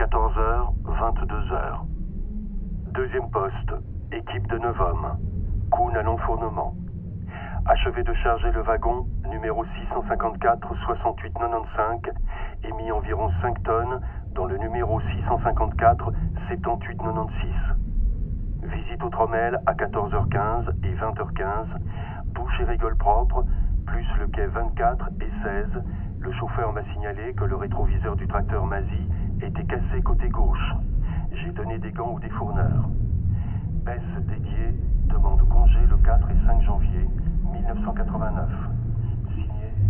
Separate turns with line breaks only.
14h, 22h. Deuxième poste, équipe de 9 hommes. Kuhn à l'enfournement. Achevé de charger le wagon, numéro 654 6895, et mis environ 5 tonnes dans le numéro 654 7896. Visite au Tromel à 14h15 et 20h15, douche et rigole propre, plus le quai 24 et 16. Le chauffeur m'a signalé que le rétroviseur du tracteur Mazy était cassé côté gauche. J'ai donné des gants ou des fourneurs. Baisse dédiée demande congé le 4 et 5 janvier 1989.